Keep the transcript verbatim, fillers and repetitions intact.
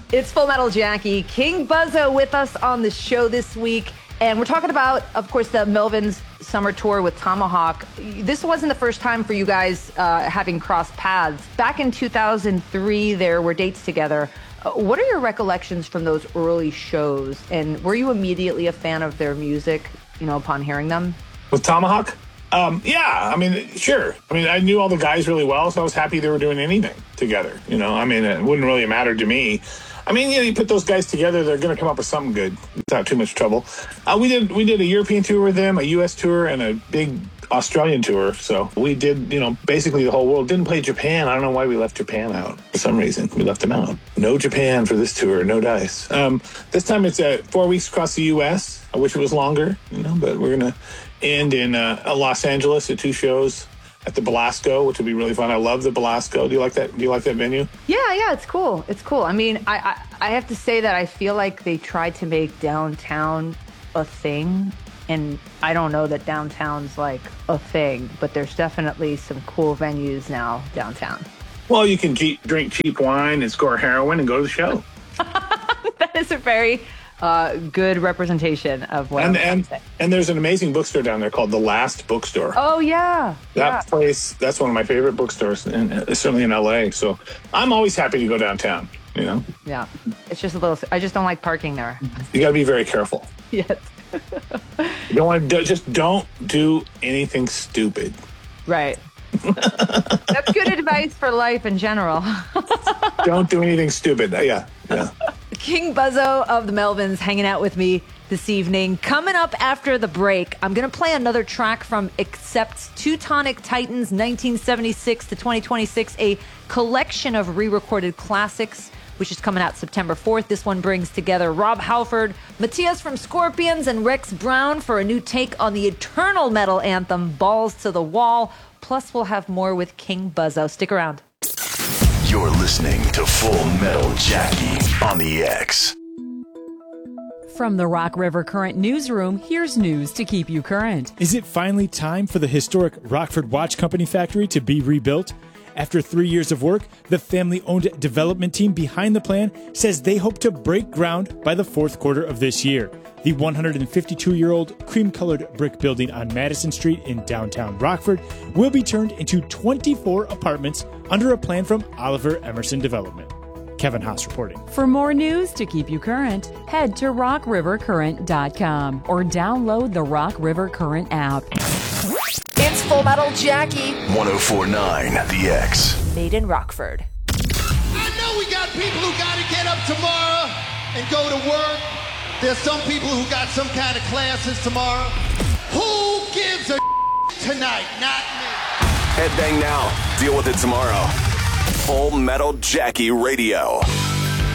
It's Full Metal Jackie. King Buzzo with us on the show this week. And we're talking about, of course, the Melvins summer tour with Tomahawk. This wasn't the first time for you guys uh, having crossed paths. Back in two thousand three, there were dates together. Uh, what are your recollections from those early shows? And were you immediately a fan of their music, you know, upon hearing them? With Tomahawk? Um, yeah, I mean, sure. I mean, I knew all the guys really well, so I was happy they were doing anything together. You know, I mean, it wouldn't really matter to me. I mean, you know, you put those guys together, they're going to come up with something good without too much trouble. Uh, we did we did a European tour with them, a U S tour, and a big Australian tour. So we did, you know, basically the whole world. Didn't play Japan. I don't know why we left Japan out. For some reason, we left them out. No Japan for this tour. No dice. Um, this time it's uh, four weeks across the U S. I wish it was longer, you know, but we're going to end in uh, Los Angeles at two shows. At the Belasco, which would be really fun. I love the Belasco. Do you like that? Do you like that venue? Yeah, yeah, it's cool. It's cool. I mean, I, I, I have to say that I feel like they tried to make downtown a thing, and I don't know that downtown's like a thing, but there's definitely some cool venues now downtown. Well, you can g- drink cheap wine and score heroin and go to the show. That is a very uh, good representation of what and, I'm and, saying. And there's an amazing bookstore down there called The Last Bookstore. Oh, yeah. That yeah. place, that's one of my favorite bookstores, and uh, certainly in L A. So I'm always happy to go downtown, you know? Yeah. It's just a little, I just don't like parking there. You got to be very careful. Yes. You don't want to, do, just don't do anything stupid. Right. That's good advice for life in general. Don't do anything stupid. Yeah, yeah. King Buzzo of the Melvins hanging out with me this evening. Coming up after the break, I'm going to play another track from Accept's Teutonic Titans nineteen seventy-six to twenty twenty-six, a collection of re-recorded classics, which is coming out September fourth. This one brings together Rob Halford, Matthias from Scorpions, and Rex Brown for a new take on the eternal metal anthem, Balls to the Wall. Plus, we'll have more with King Buzzo. Stick around. You're listening to Full Metal Jackie on the X. From the Rock River Current newsroom, here's news to keep you current. Is it finally time for the historic Rockford Watch Company factory to be rebuilt? After three years of work, the family-owned development team behind the plan says they hope to break ground by the fourth quarter of this year. The one hundred fifty-two-year-old cream-colored brick building on Madison Street in downtown Rockford will be turned into twenty-four apartments under a plan from Oliver Emerson Development. Kevin Haas reporting. For more news to keep you current, head to rock river current dot com or download the Rock River Current app. It's Full Metal Jackie. one oh four point nine The X. Made in Rockford. I know we got people who got to get up tomorrow and go to work. There's some people who got some kind of classes tomorrow. Who gives a tonight? Not me. Headbang now. Deal with it tomorrow. Full Metal Jackie Radio.